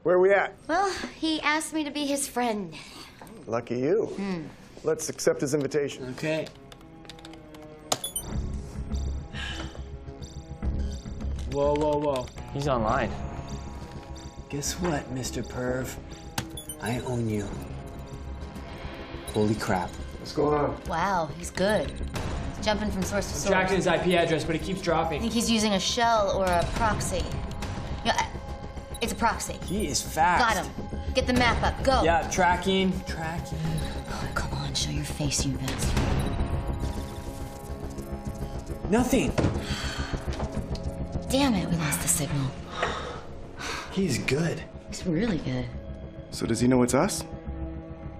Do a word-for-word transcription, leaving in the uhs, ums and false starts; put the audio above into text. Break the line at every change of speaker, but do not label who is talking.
Where are we at?
Well, he asked me to be his friend.
Lucky you.
Hmm.
Let's accept his invitation.
Okay. Whoa, whoa, whoa.
He's online.
Guess what, Mister Perv? I own you. Holy crap.
What's going on?
Wow, he's good. He's jumping from source to source.
Tracking his I P address, but it keeps
I
dropping.
think he's using a shell or a proxy. Yeah, it's a proxy.
He is fast.
Got him. Get the map up. Go.
Yeah, tracking, tracking.
Oh, come on, show your face, you bastard.
Nothing.
Damn it, we lost the signal.
He's good.
He's really good.
So does he know it's us?